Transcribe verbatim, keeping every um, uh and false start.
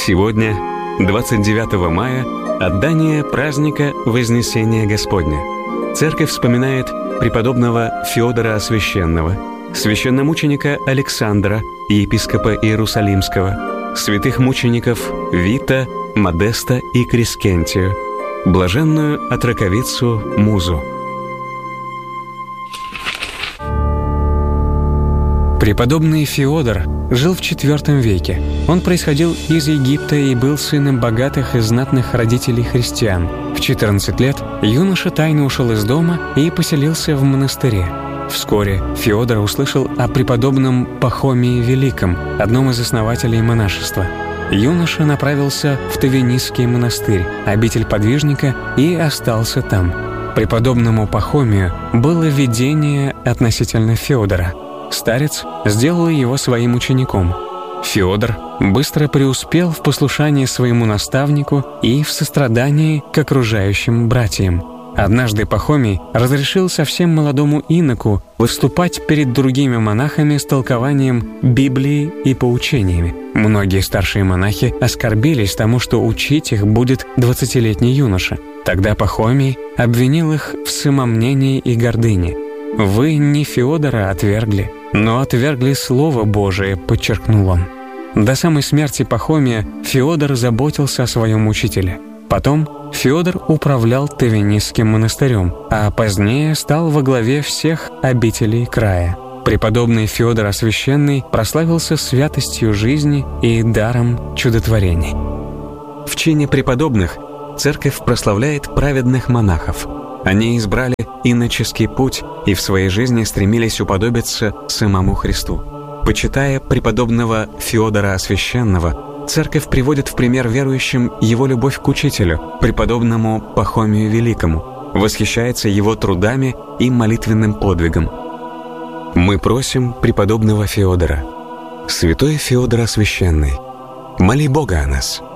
Сегодня, двадцать девятого мая, отдание праздника Вознесения Господня. Церковь вспоминает преподобного Феодора Освященного, священномученика Александра, епископа Иерусалимского, святых мучеников Вита, Модеста и Крескентию, блаженную отроковицу Музу. Преподобный Феодор жил в четвёртом веке. Он происходил из Египта и был сыном богатых и знатных родителей христиан. В четырнадцать лет юноша тайно ушел из дома и поселился в монастыре. Вскоре Феодор услышал о преподобном Пахомии Великом, одном из основателей монашества. Юноша направился в Тавенисский монастырь, обитель подвижника, и остался там. Преподобному Пахомию было видение относительно Феодора. Старец сделал его своим учеником. Феодор быстро преуспел в послушании своему наставнику и в сострадании к окружающим братьям. Однажды Пахомий разрешил совсем молодому иноку выступать перед другими монахами с толкованием Библии и поучениями. Многие старшие монахи оскорбились тому, что учить их будет двадцатилетний юноша. Тогда Пахомий обвинил их в самомнении и гордыне. «Вы не Феодора отвергли, но отвергли Слово Божие», — подчеркнул он. До самой смерти Пахомия Феодор заботился о своем учителе. Потом Феодор управлял Тавенисским монастырем, а позднее стал во главе всех обителей края. Преподобный Феодор Освященный прославился святостью жизни и даром чудотворений. В чине преподобных церковь прославляет праведных монахов. Они избрали иноческий путь и в своей жизни стремились уподобиться самому Христу. Почитая преподобного Феодора Освященного, церковь приводит в пример верующим его любовь к учителю, преподобному Пахомию Великому, восхищается его трудами и молитвенным подвигом. Мы просим преподобного Феодора: «Святой Феодор Освященный, моли Бога о нас».